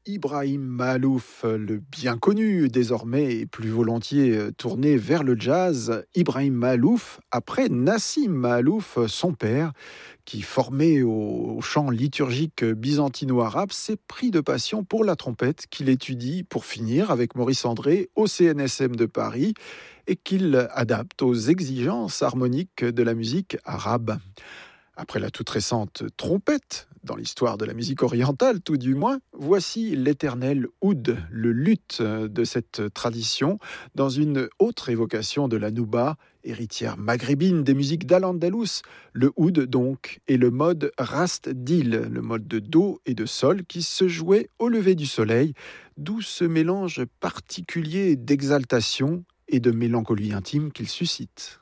Ibrahim Mahalouf, le bien connu désormais et plus volontiers tourné vers le jazz, Ibrahim Mahalouf, après Nassim Mahalouf, son père, qui formé au chant liturgique byzantino-arabe, s'est pris de passion pour la trompette qu'il étudie pour finir avec Maurice André au CNSM de Paris et qu'il adapte aux exigences harmoniques de la musique arabe. Après la toute récente trompette, dans l'histoire de la musique orientale tout du moins, voici l'éternel oud, le luth de cette tradition, dans une autre évocation de la nouba, héritière maghrébine des musiques d'Al-Andalus. Le oud donc est le mode rast dil, le mode de do et de sol qui se jouait au lever du soleil, d'où ce mélange particulier d'exaltation et de mélancolie intime qu'il suscite.